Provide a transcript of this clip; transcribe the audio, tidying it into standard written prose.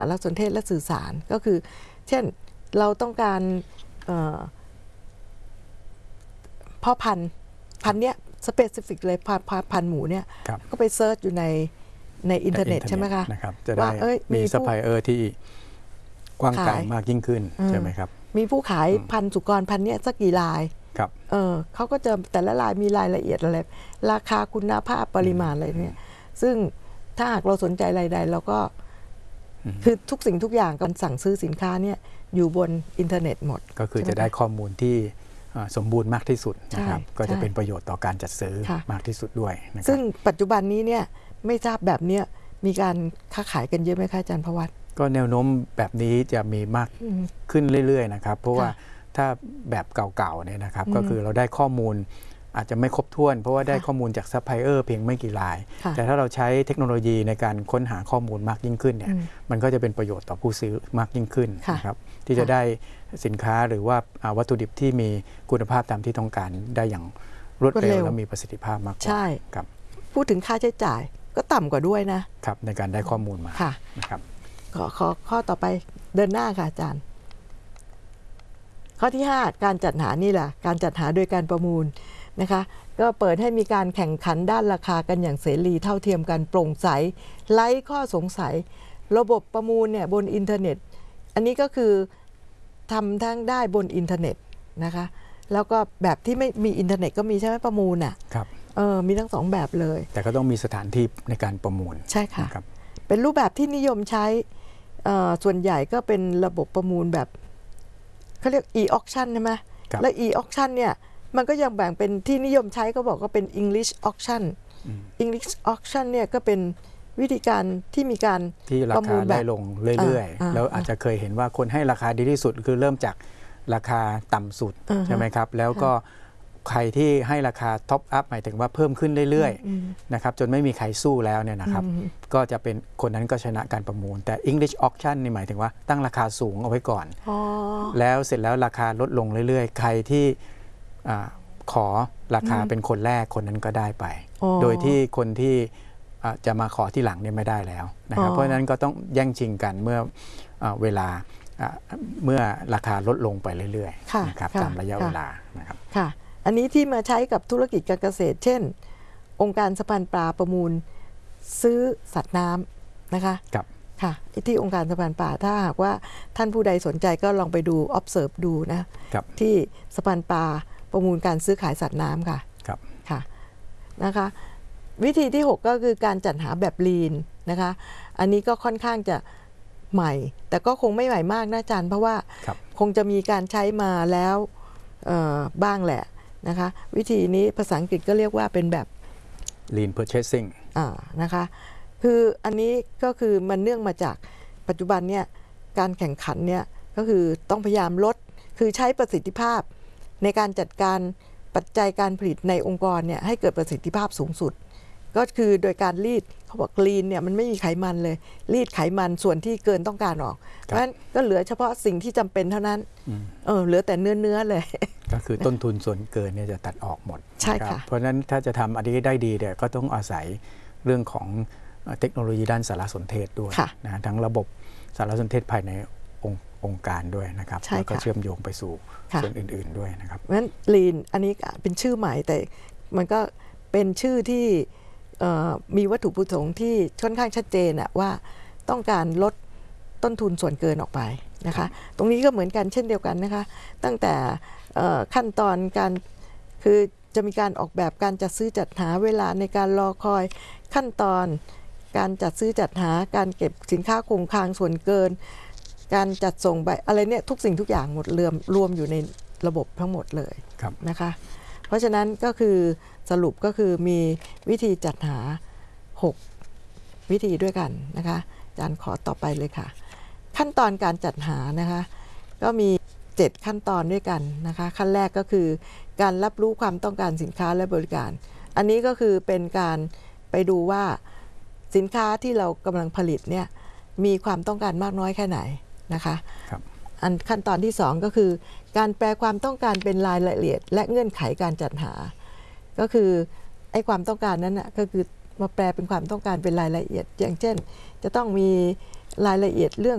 ารสนเทศและสื่อสารก็คือเช่นเราต้องการพ่อพันธุ์เนี้ยสเปซิฟิกเลยพันธุ์หมูเนี่ยก็ไปเซิร์ชอยู่ในอินเทอร์เน็ตใช่ไหมคะจะได้มีซัพพลายเออร์ที่กว้างไกลมากยิ่งขึ้นใช่ไหมครับมีผู้ขายพันธุ์สุกรพันธุ์เนี้ยสักกี่รายเขาก็จะแต่ละรายมีรายละเอียดอะไรราคาคุณภาพปริมาณอะไรเนี่ยซึ่งถ้าหากเราสนใจรายใดเราก็คือทุกสิ่งทุกอย่างการสั่งซื้อสินค้าเนี่ยอยู่บนอินเทอร์เน็ตหมดก็คือจะได้ข้อมูลที่สมบูรณ์มากที่สุดนะครับก็จะเป็นประโยชน์ต่อการจัดซื้อมากที่สุดด้วยนะครับซึ่งปัจจุบันนี้เนี่ยไม่ทราบแบบเนี้ยมีการค้าขายกันเยอะไหมคะอาจารย์พวัตรก็แนวโน้มแบบนี้จะมีมากขึ้นเรื่อยๆนะครับเพราะว่าถ้าแบบเก่าๆเนี่ยนะครับก็คือเราได้ข้อมูลอาจจะไม่ครบถ้วนเพราะว่าได้ข้อมูลจากซัพพลายเออร์เพียงไม่กี่รายแต่ถ้าเราใช้เทคโนโลยีในการค้นหาข้อมูลมากยิ่งขึ้นเนี่ยมันก็จะเป็นประโยชน์ต่อผู้ซื้อมากยิ่งขึ้นนะครับที่จะได้สินค้าหรือว่าวัตถุดิบที่มีคุณภาพตามที่ต้องการได้อย่างรวดเร็วและมีประสิทธิภาพมากกว่าใช่ครับพูดถึงค่าใช้จ่ายก็ต่ำกว่าด้วยนะครับในการได้ข้อมูลมานะครับขอข้อต่อไปเดินหน้าค่ะอาจารย์ข้อที่5การจัดหานี่แหละการจัดหาโดยการประมูลนะคะก็เปิดให้มีการแข่งขันด้านราคากันอย่างเสรีเท่าเทียมกันโปร่งใสไร้ข้อสงสัยระบบประมูลเนี่ยบนอินเทอร์เน็ตอันนี้ก็คือทำทั้งได้บนอินเทอร์เน็ตนะคะแล้วก็แบบที่ไม่มีอินเทอร์เน็ตก็มีใช่ไหมประมูลอ่ะครับมีทั้ง2แบบเลยแต่ก็ต้องมีสถานที่ในการประมูลใช่ค่ะเป็นรูปแบบที่นิยมใช้ส่วนใหญ่ก็เป็นระบบประมูลแบบเขาเรียก e-auction ใช่ไหมและ e-auction เนี่ยมันก็ยังแบ่งเป็นที่นิยมใช้ก็บอกว่าเป็น English auction English auction เนี่ยก็เป็นวิธีการที่มีการที่ราคาได้ลงเรื่อยๆแล้วอาจจะเคยเห็นว่าคนให้ราคาดีที่สุดคือเริ่มจากราคาต่ำสุดใช่ไหมครับแล้วก็ใครที่ให้ราคาท็อปอัพหมายถึงว่าเพิ่มขึ้นเรื่อยๆนะครับจนไม่มีใครสู้แล้วเนี่ยนะครับก็จะเป็นคนนั้นก็ชนะการประมูลแต่ English auction นี่หมายถึงว่าตั้งราคาสูงเอาไว้ก่อนแล้วเสร็จแล้วราคาลดลงเรื่อยๆใครที่ขอราคาเป็นคนแรกคนนั้นก็ได้ไปโดยที่คนที่จะมาขอที่หลังเนี่ยไม่ได้แล้วนะครับเพราะฉะนั้นก็ต้องแย่งชิงกันเมื่อเวลาเมื่อราคาลดลงไปเรื่อยๆนะครับตามระยะเวลานะครับค่ะอันนี้ที่มาใช้กับธุรกิจการเกษตรเช่นองค์การสะพานปลาประมูลซื้อสัตว์น้ำนะคะค่ะที่องค์การสะพานปลาถ้าหากว่าท่านผู้ใดสนใจก็ลองไปดู observe ดูนะที่สะพานปลาประมูลการซื้อขายสัตว์น้ำค่ะค่ะนะคะวิธีที่6ก็คือการจัดหาแบบลีนนะคะอันนี้ก็ค่อนข้างจะใหม่แต่ก็คงไม่ใหม่มากนะอาจารย์เพราะว่าคงจะมีการใช้มาแล้วบ้างแหละนะคะวิธีนี้ภาษาอังกฤษก็เรียกว่าเป็นแบบ lean purchasing นะคะคืออันนี้ก็คือมันเนื่องมาจากปัจจุบันเนี่ยการแข่งขันเนี่ยก็คือต้องพยายามลดคือใช้ประสิทธิภาพในการจัดการปัจจัยการผลิตในองค์กรเนี่ยให้เกิดประสิทธิภาพสูงสุดก็คือโดยการรีดเขาบอกลีนเนี่ยมันไม่มีไขมันเลยรีดไขมันส่วนที่เกินต้องการออกเพราะฉะนั้นก็เหลือเฉพาะสิ่งที่จำเป็นเท่านั้นเหลือแต่เนื้อเลยก็คือต้นทุนส่วนเกินเนี่ยจะตัดออกหมดใช่ค่ะเพราะฉะนั้นถ้าจะทำอันนี้ได้ดีเนี่ยก็ต้องอาศัยเรื่องของเทคโนโลยีด้านสารสนเทศด้วยนะทั้งระบบสารสนเทศภายในองค์การด้วยนะครับแล้วก็เชื่อมโยงไปสู่ส่วนอื่นๆด้วยนะครับเพราะฉะนั้นลีนอันนี้เป็นชื่อใหม่แต่มันก็เป็นชื่อที่มีวัตถุประสงค์ที่ค่อนข้างชัดเจนว่าต้องการลดต้นทุนส่วนเกินออกไปนะคะตรงนี้ก็เหมือนกันเช่นเดียวกันนะคะตั้งแต่ขั้นตอนการคือจะมีการออกแบบการจัดซื้อจัดหาเวลาในการรอคอยขั้นตอนการจัดซื้อจัดหาการเก็บสินค้าคงคลังส่วนเกินการจัดส่งใบอะไรเนี่ยทุกสิ่งทุกอย่างหมดรวมอยู่ในระบบทั้งหมดเลยนะคะเพราะฉะนั้นก็คือสรุปก็คือมีวิธีจัดหา6วิธีด้วยกันนะคะอาจารย์ขอต่อไปเลยค่ะขั้นตอนการจัดหานะคะก็มี7ขั้นตอนด้วยกันนะคะขั้นแรกก็คือการรับรู้ความต้องการสินค้าและบริการอันนี้ก็คือเป็นการไปดูว่าสินค้าที่เรากำลังผลิตเนี่ยมีความต้องการมากน้อยแค่ไหนนะคะอันขั้นตอนที่2ก็คือการแปลความต้องการเป็นรายละเอียดและเงื่อนไขการจัดหาก็คือไอ้ความต้องการนั้นนะก็คือมาแปลเป็นความต้องการเป็นรายละเอียดอย่างเช่นจะต้องมีรายละเอียดเรื่อง